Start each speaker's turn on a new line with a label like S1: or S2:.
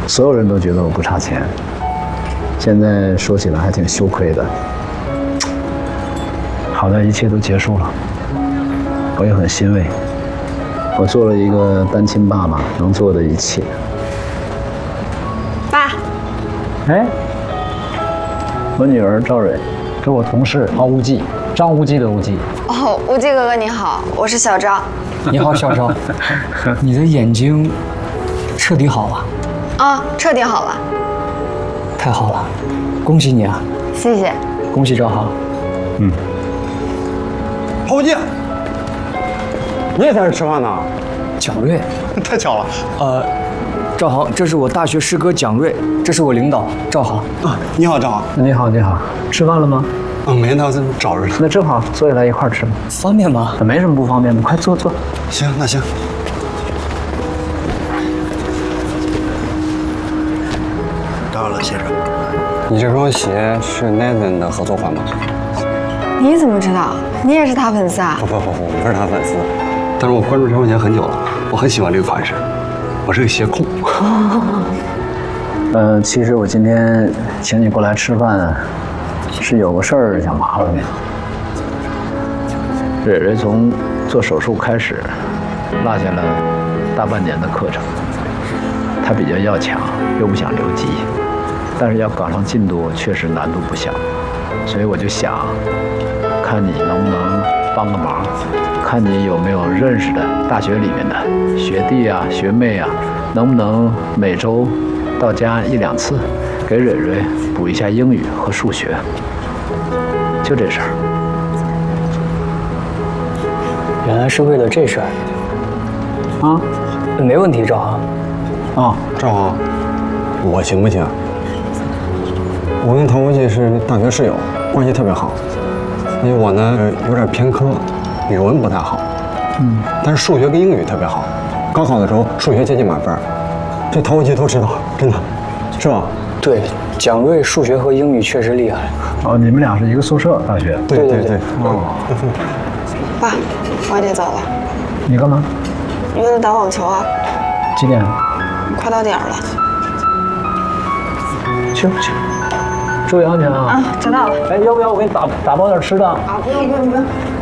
S1: 所有人都觉得我不差钱，现在说起来还挺羞愧的。好在一切都结束了，我也很欣慰。我做了一个单亲爸爸能做的一切。
S2: 爸，
S1: 哎，我女儿赵蕊，是我同事毛无忌，张无忌的无忌。
S2: 哦，无忌哥哥你好，我是小张。
S3: 你好，小张，你的眼睛彻底好了。
S2: 啊，彻底好了。
S3: 太好了，恭喜你啊！
S2: 谢谢。
S3: 恭喜赵航。
S4: 陶无忌，你也在这吃饭呢？
S3: 蒋瑞，
S4: 太巧了。
S3: 赵航，这是我大学师哥蒋瑞，这是我领导赵航。
S4: 啊，你好，赵航。
S1: 你好，你好，吃饭了吗？
S4: 没呢，这找着了。
S1: 那正好坐下来一块儿吃吧。
S3: 方便吗？
S1: 没什么不方便的，快坐坐。
S4: 行，那行。打扰了，先生。你这双鞋是 Nathan 的合作款吗？
S2: 你怎么知道？你也是他粉丝啊？
S4: 不，我不是他粉丝，但是我关注这双鞋很久了，我很喜欢这个款式，我是个鞋控。
S1: 其实我今天请你过来吃饭，是有个事儿想麻烦你。蕊蕊从做手术开始，落下了大半年的课程。她比较要强，又不想留级，但是要赶上进度确实难度不小，所以我就想，看你能不能帮个忙，看你有没有认识的大学里面的学弟啊、学妹啊，能不能每周到家1、2次，给蕊蕊补一下英语和数学。就这事儿。
S3: 原来是为了这事儿。
S1: 啊，
S3: 没问题，赵航。
S1: 啊，
S4: 赵航，我行不行？我跟陶无忌是大学室友，关系特别好。因为我呢有点偏科，语文不太好，但是数学跟英语特别好。高考的时候数学接近满分，这陶无忌都知道，真的，是吧？
S3: 对，蒋瑞数学和英语确实厉害。
S1: 哦，你们俩是一个宿舍大学？
S4: 对。
S1: 哦，
S2: 爸，我得走了。
S1: 你干嘛？
S2: 约了打网球啊，
S1: 几点？
S2: 快到点儿了。
S1: 去，注意安全啊！
S2: 啊，知道了。
S1: 哎，要不要我给你打包点吃的？
S2: 啊，不用。